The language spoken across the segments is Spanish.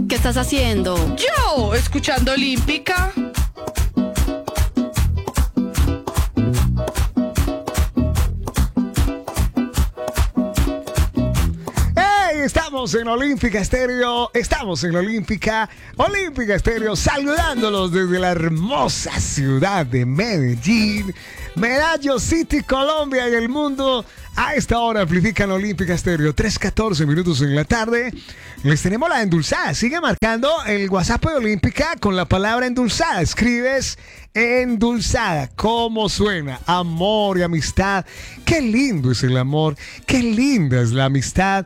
¿Qué estás haciendo? Yo, escuchando Olímpica. Estamos en Olímpica Estéreo, Olímpica Estéreo, saludándolos desde la hermosa ciudad de Medellín, Medallo City, Colombia y el mundo. A esta hora amplifican Olímpica Estéreo, 3:14 minutos en la tarde. Les tenemos la endulzada. Sigue marcando el WhatsApp de Olímpica con la palabra endulzada. Escribes endulzada. ¿Cómo suena? Amor y amistad. Qué lindo es el amor. Qué linda es la amistad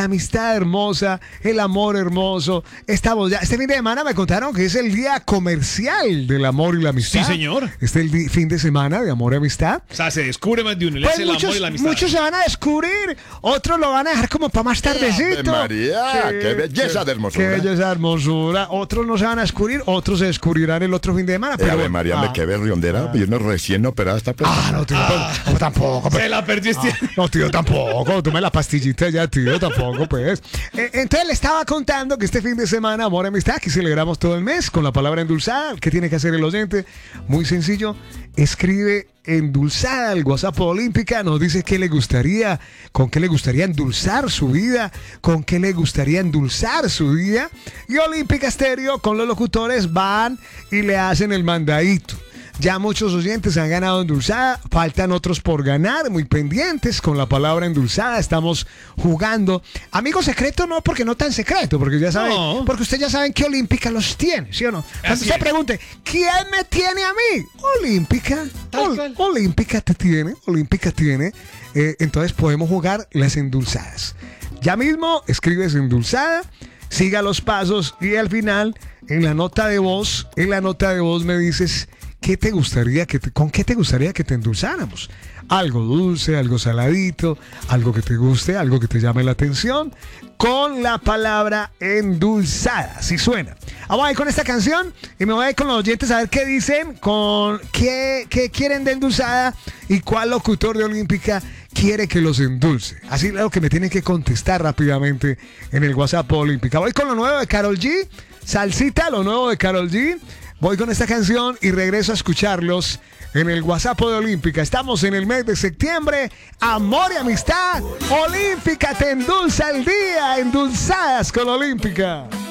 hermosa, el amor hermoso. Estamos ya. Este fin de semana me contaron que es el día comercial del amor y la amistad. Sí, señor. Este es el fin de semana de amor y amistad. O sea, se descubre más de uno. Pues es el amor y la amistad. Muchos se van a descubrir, otros lo van a dejar como para más tardecito. María, Sí, qué belleza de hermosura. Qué belleza de hermosura. Otros no se van a descubrir, otros se descubrirán el otro fin de semana. Pero Ave María, me quedé riondera. Yo no recién operada esta persona. no, tío, no, tampoco. Se la perdiste. No, tío, tampoco. Tome la pastillita ya, tío, tampoco, pues. Entonces le estaba contando que este fin de semana, amor y amistad, aquí celebramos todo el mes con la palabra endulzada. ¿Qué tiene que hacer el oyente? Muy sencillo. Escribe endulzada al WhatsApp Olímpica, nos dice qué le gustaría, con qué le gustaría endulzar su vida, con qué le gustaría endulzar su día. Y Olímpica Estéreo con los locutores van y le hacen el mandadito. Ya muchos oyentes han ganado endulzada, faltan otros por ganar, muy pendientes con la palabra endulzada, estamos jugando. Amigo secreto no, porque no tan secreto, porque ya saben, porque ustedes ya saben que Olímpica los tiene, ¿sí o no? Cuando se pregunte, ¿quién me tiene a mí? Olímpica, Olímpica te tiene, Olímpica tiene, entonces podemos jugar las endulzadas. Ya mismo escribes endulzada, siga los pasos y al final, en la nota de voz me dices... ¿Con qué te gustaría que te endulzáramos? Algo dulce, algo saladito, algo que te guste, algo que te llame la atención, con la palabra endulzada, así suena. Vamos a ir con esta canción y me voy a ir con los oyentes a ver qué dicen, con qué quieren de endulzada y cuál locutor de Olímpica quiere que los endulce. Así es lo que me tienen que contestar rápidamente en el WhatsApp Olímpica. Voy con lo nuevo de Karol G, salsita, lo nuevo de Karol G. Voy con esta canción y regreso a escucharlos en el WhatsApp de Olímpica. Estamos en el mes de septiembre. Amor y amistad. Olímpica te endulza el día. Endulzadas con Olímpica.